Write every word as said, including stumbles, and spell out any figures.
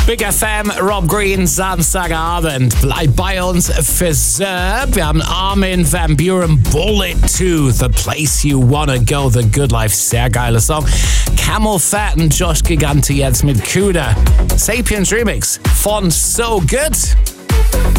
Big F M, Rob Green, Samstagabend. Bleib bei uns für Serb. Wir haben Armin van Buuren, Bullet to the Place You Wanna Go, The Good Life. Sehr geiler Song. Camel Fat und Josh Gigante jetzt mit Cuda. Sapiens Remix von So Good.